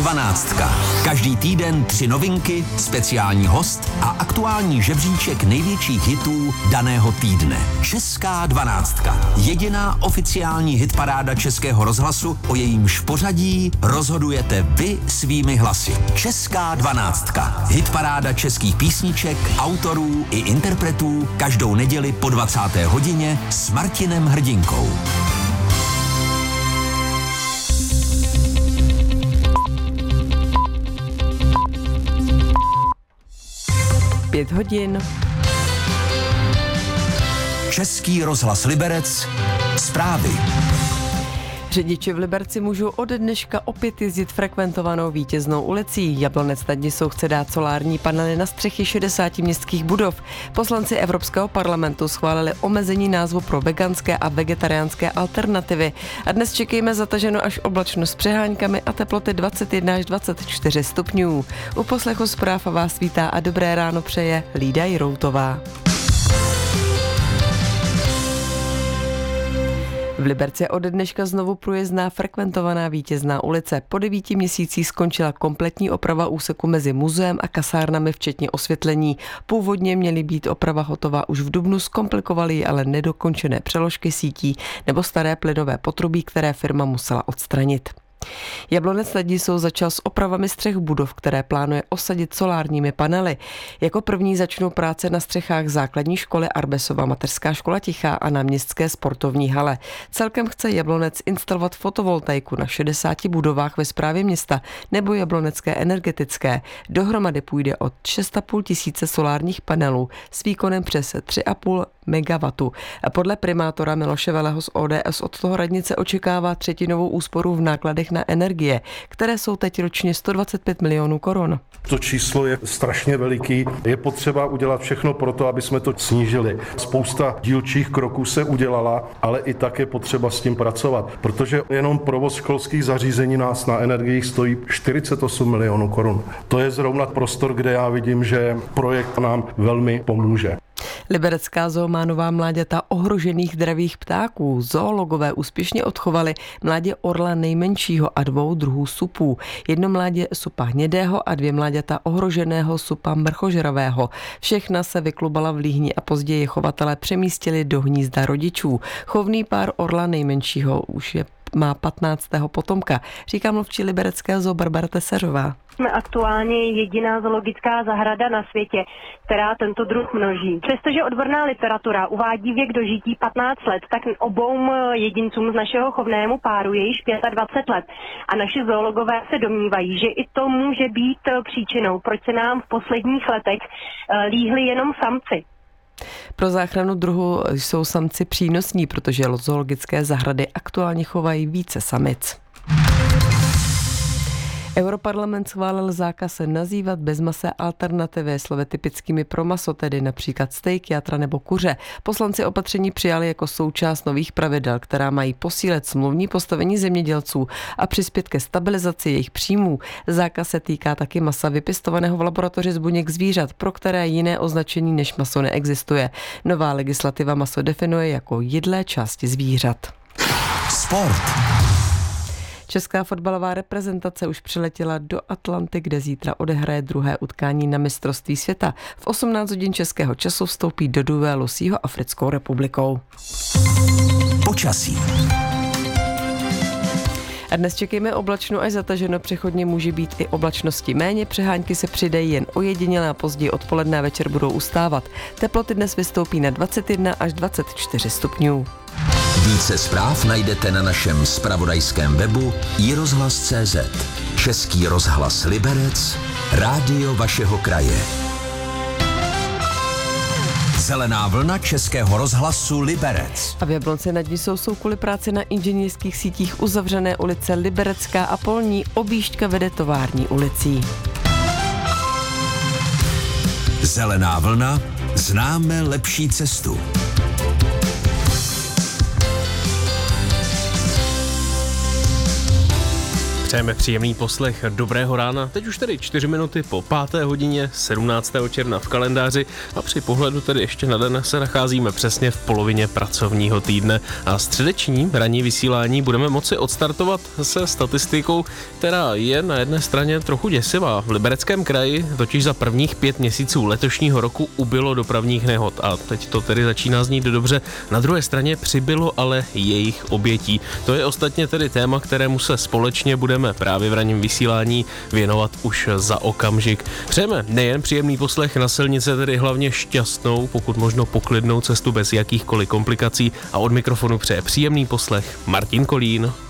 12. Každý týden 3 novinky, speciální host a aktuální žebříček největších hitů daného týdne. Česká 12. Jediná oficiální hitparáda Českého rozhlasu, o jejímž pořadí rozhodujete vy svými hlasy. Česká 12. Hitparáda českých písniček, autorů i interpretů každou neděli po 20. hodině s Martinem Hrdinkou. 5 hodin. Český rozhlas Liberec. Zprávy. Řidiči v Liberci můžou ode dneška opět jezdit frekventovanou Vítěznou ulicí. Jablonec nad Nisou chce dát solární panely na střechy 60 městských budov. Poslanci Evropského parlamentu schválili omezení názvu pro veganské a vegetariánské alternativy. A dnes čekejme zataženo až oblačno s přeháňkami a teploty 21 až 24 stupňů. U poslechu zpráv vás vítá a dobré ráno přeje Lída Jiroutová. V Liberci je ode dneška znovu průjezdná frekventovaná Vítězná ulice. Po 9 měsících skončila kompletní oprava úseku mezi muzeem a kasárnami, včetně osvětlení. Původně měly být oprava hotová už v dubnu, zkomplikovaly ji ale nedokončené přeložky sítí nebo staré plynové potrubí, které firma musela odstranit. Jablonec nad Nisou začal s opravami střech budov, které plánuje osadit solárními panely. Jako první začnou práce na střechách základní školy Arbesova mateřská škola Tichá a na městské sportovní hale. Celkem chce Jablonec instalovat fotovoltaiku na 60 budovách ve správě města nebo jablonecké energetické. Dohromady půjde o 6,5 tisíce solárních panelů s výkonem přes 3,5 megawatů. Podle primátora Miloše Veleho z ODS od toho radnice očekává třetinovou úsporu v nákladech na energie, které jsou teď ročně 125 milionů korun. To číslo je strašně veliký. Je potřeba udělat všechno pro to, aby jsme to snížili. Spousta dílčích kroků se udělala, ale i tak je potřeba s tím pracovat, protože jenom provoz školských zařízení nás na energiích stojí 48 milionů korun. To je zrovna prostor, kde já vidím, že projekt nám velmi pomůže. Liberecká zoo má nová mláďata ohrožených dravých ptáků. Zoologové úspěšně odchovali mládě orla nejmenšího a 2 druhů supů. Jedno mládě supa hnědého a 2 mláďata ohroženého supa mrchožravého. Všechna se vyklubala v Líhni a později chovatelé přemístili do hnízda rodičů. Chovný pár orla nejmenšího už má 15. potomka, říká mluvčí libereckého zoo Barbara Tesařová. Jsme aktuálně jediná zoologická zahrada na světě, která tento druh množí. Přestože odborná literatura uvádí věk dožití 15 let, tak obou jedincům z našeho chovnému páru je již 25 let. A naši zoologové se domnívají, že i to může být příčinou, proč se nám v posledních letech líhli jenom samci. Pro záchranu druhu jsou samci přínosní, protože zoologické zahrady aktuálně chovají více samic. Europarlament schválil zákaz nazývat bezmasé alternativy slovy typickými pro maso, tedy například steak, játra nebo kuře. Poslanci opatření přijali jako součást nových pravidel, která mají posílit smluvní postavení zemědělců a přispět ke stabilizaci jejich příjmů. Zákaz se týká taky masa vypěstovaného v laboratoři z buněk zvířat, pro které jiné označení než maso neexistuje. Nová legislativa maso definuje jako jedlé části zvířat. Sport. Česká fotbalová reprezentace už přiletěla do Atlanty, kde zítra odehraje druhé utkání na mistrovství světa. V 18 hodin českého času vstoupí do duelu s Jihoafrickou republikou. Počasí. A dnes čekejme oblačno až zataženo, přechodně může být i oblačnosti méně, přehánky se přidají jen ojediněle a později odpoledne a večer budou ustávat. Teploty dnes vystoupí na 21 až 24 stupňů. Více zpráv najdete na našem zpravodajském webu iRozhlas.cz. Český rozhlas Liberec, rádio vašeho kraje. Zelená vlna Českého rozhlasu Liberec. A v Jablonci nad Nisou jsou kvůli práci na inženýrských sítích uzavřené ulice Liberecká a Polní, objížďka vede Tovární ulicí. Zelená vlna, známe lepší cestu. Přejeme příjemný poslech dobrého rána. Teď už tedy 4 minuty po 5. hodině 17. června v kalendáři a při pohledu tedy ještě na den se nacházíme přesně v polovině pracovního týdne a středeční ranní vysílání budeme moci odstartovat se statistikou, která je na jedné straně trochu děsivá. V Libereckém kraji totiž za prvních 5 měsíců letošního roku ubylo dopravních nehod a teď to tedy začíná znít dobře. Na druhé straně přibylo ale jejich obětí. To je ostatně tedy téma, kterému se společně budeme právě v ranním vysílání věnovat už za okamžik. Přejeme nejen příjemný poslech na silnice, tedy hlavně šťastnou, pokud možno poklidnou cestu bez jakýchkoliv komplikací a od mikrofonu přeje příjemný poslech Martin Kolín.